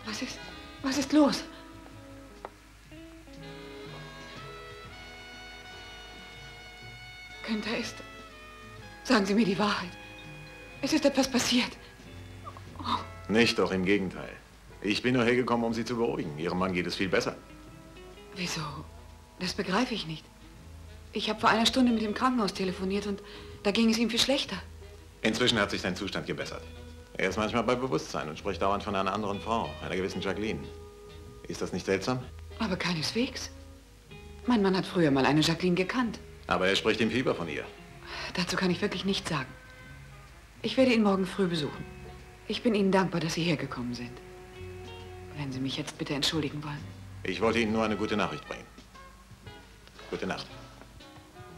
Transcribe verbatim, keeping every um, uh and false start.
Was ist, was ist los? Günther ist... Sagen Sie mir die Wahrheit. Es ist etwas passiert. Oh. Nicht, doch im Gegenteil. Ich bin nur hergekommen, um Sie zu beruhigen. Ihrem Mann geht es viel besser. Wieso? Das begreife ich nicht. Ich habe vor einer Stunde mit dem Krankenhaus telefoniert und da ging es ihm viel schlechter. Inzwischen hat sich sein Zustand gebessert. Er ist manchmal bei Bewusstsein und spricht dauernd von einer anderen Frau, einer gewissen Jacqueline. Ist das nicht seltsam? Aber keineswegs. Mein Mann hat früher mal eine Jacqueline gekannt. Aber er spricht im Fieber von ihr. Dazu kann ich wirklich nichts sagen. Ich werde ihn morgen früh besuchen. Ich bin Ihnen dankbar, dass Sie hergekommen sind. Wenn Sie mich jetzt bitte entschuldigen wollen. Ich wollte Ihnen nur eine gute Nachricht bringen. Gute Nacht.